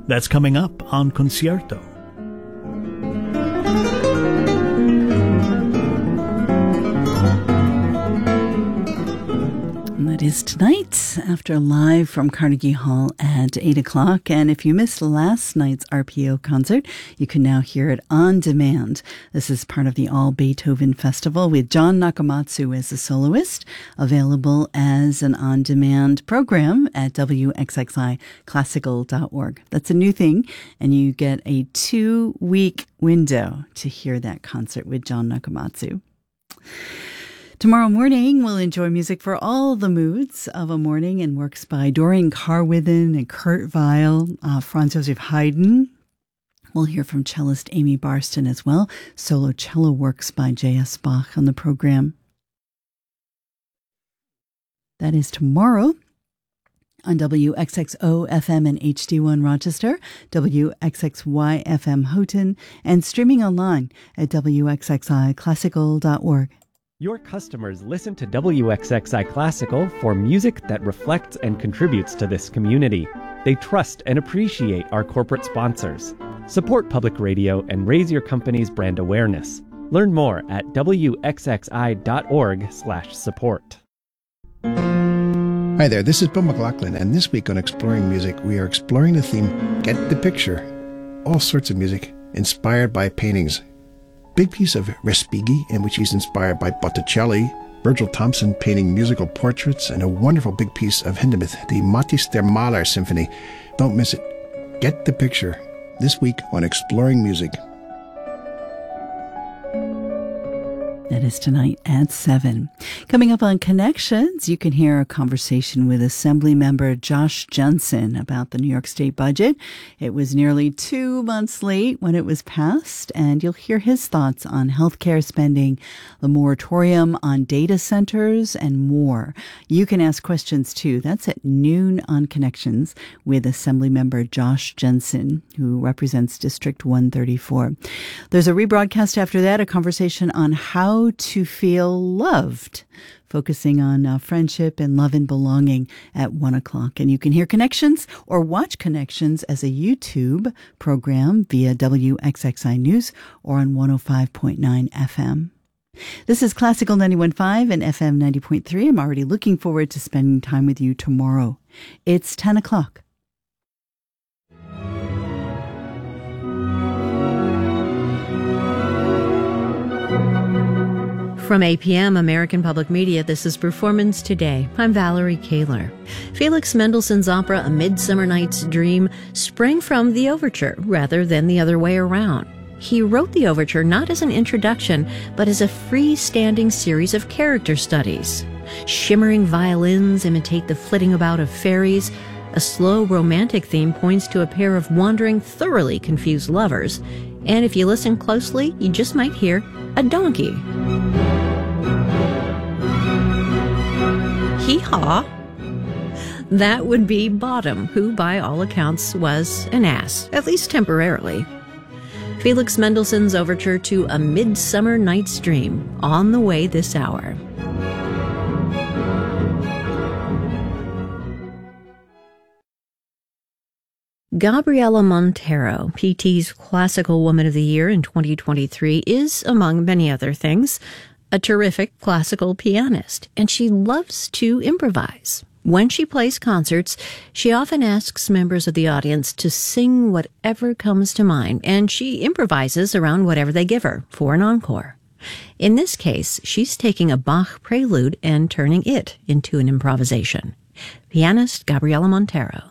That's coming up on Concierto. And that is tonight after live from Carnegie Hall at 8 o'clock. And if you missed last night's RPO concert, you can now hear it on demand. This is part of the All Beethoven Festival with John Nakamatsu as a soloist, available as an on-demand program at wxxiclassical.org. That's a new thing, and you get a 2-week window to hear that concert with John Nakamatsu. Tomorrow morning, we'll enjoy music for all the moods of a morning and works by Doreen Carwithen and Kurt Weill, Franz Joseph Haydn. We'll hear from cellist Amy Barston as well. Solo cello works by J.S. Bach on the program. That is tomorrow on WXXO FM and HD1 Rochester, WXXY FM Houghton, and streaming online at WXXIClassical.org. Your customers listen to WXXI Classical for music that reflects and contributes to this community. They trust and appreciate our corporate sponsors. Support public radio and raise your company's brand awareness. Learn more at wxxi.org/support. Hi there, this is Bill McLaughlin, and this week on Exploring Music, we are exploring the theme, Get the Picture. All sorts of music inspired by paintings. Big piece of Respighi, in which he's inspired by Botticelli, Virgil Thompson painting musical portraits, and a wonderful big piece of Hindemith, the Matthäus der Maler Symphony. Don't miss it. Get the Picture, this week on Exploring Music. That is tonight at 7. Coming up on Connections, you can hear a conversation with Assembly Member Josh Jensen about the New York State budget. It was nearly 2 months late when it was passed, and you'll hear his thoughts on healthcare spending, the moratorium on data centers, and more. You can ask questions too. That's at noon on Connections with Assembly Member Josh Jensen, who represents District 134. There's a rebroadcast after that, a conversation on how to feel loved, focusing on friendship and love and belonging at 1 o'clock. And you can hear Connections or watch Connections as a YouTube program via WXXI News or on 105.9 FM. This is Classical 91.5 and FM 90.3. I'm already looking forward to spending time with you tomorrow. It's 10 o'clock. From APM, American Public Media, this is Performance Today. I'm Valerie Kaler. Felix Mendelssohn's opera A Midsummer Night's Dream sprang from the overture rather than the other way around. He wrote the overture not as an introduction, but as a freestanding series of character studies. Shimmering violins imitate the flitting about of fairies. A slow romantic theme points to a pair of wandering, thoroughly confused lovers. And if you listen closely, you just might hear a donkey. Hee-haw. That would be Bottom, who by all accounts was an ass, at least temporarily. Felix Mendelssohn's overture to A Midsummer Night's Dream, on the way this hour. Gabriela Montero, PT's Classical Woman of the Year in 2023, is, among many other things, a terrific classical pianist, and she loves to improvise. When she plays concerts, she often asks members of the audience to sing whatever comes to mind, and she improvises around whatever they give her for an encore. In this case, she's taking a Bach prelude and turning it into an improvisation. Pianist Gabriela Montero.